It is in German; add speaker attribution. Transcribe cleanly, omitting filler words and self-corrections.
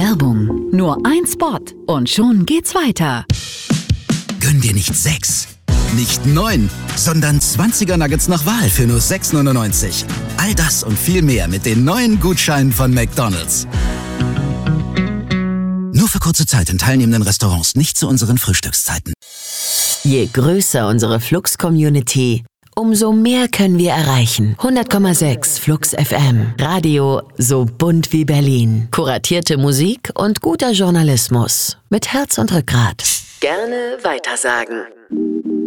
Speaker 1: Werbung. Nur ein Spot und schon geht's weiter.
Speaker 2: Gönn dir nicht 6, nicht 9, sondern 20er Nuggets nach Wahl für nur 6,99. All das und viel mehr mit den neuen Gutscheinen von McDonald's. Nur für kurze Zeit in teilnehmenden Restaurants, nicht zu unseren Frühstückszeiten.
Speaker 3: Je größer unsere Flux-Community, umso mehr können wir erreichen. 100,6 Flux FM. Radio so bunt wie Berlin. Kuratierte Musik und guter Journalismus. Mit Herz und Rückgrat. Gerne weitersagen.